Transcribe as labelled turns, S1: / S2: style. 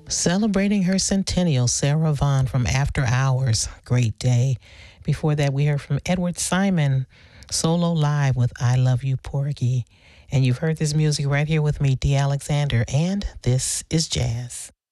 S1: Celebrating her centennial, Sarah Vaughan from After Hours, great day. Before that, we heard from Edward Simon, solo live with I Love You, Porgy. And you've heard this music right here with me, Dee Alexander, and this is Jazz.